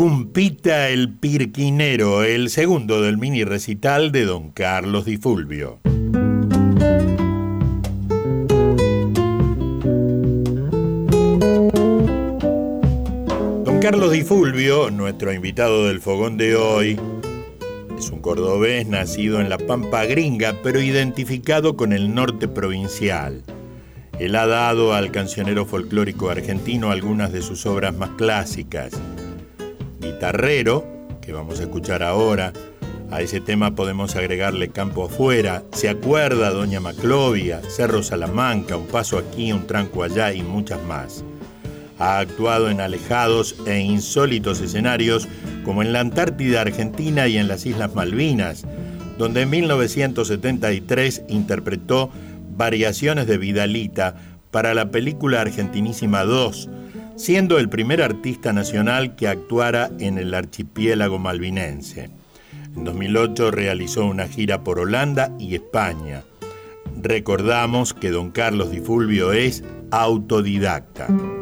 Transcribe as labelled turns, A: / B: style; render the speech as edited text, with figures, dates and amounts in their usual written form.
A: Pumpita el Pirquinero, el segundo del mini recital de Don Carlos Di Fulvio. Don Carlos Di Fulvio, nuestro invitado del fogón de hoy, es un cordobés nacido en la Pampa Gringa, pero identificado con el norte provincial. Él ha dado al cancionero folclórico argentino algunas de sus obras más clásicas. Guitarrero, que vamos a escuchar ahora, a ese tema podemos agregarle Campo Afuera, Se Acuerda, Doña Maclovia, Cerro Salamanca, Un Paso Aquí, Un Tranco Allá y muchas más. Ha actuado en alejados e insólitos escenarios como en la Antártida Argentina y en las Islas Malvinas, donde en 1973 interpretó Variaciones de Vidalita para la película Argentinísima 2, siendo el primer artista nacional que actuara en el archipiélago malvinense. En 2008 realizó una gira por Holanda y España. Recordamos que don Carlos Di Fulvio es autodidacta.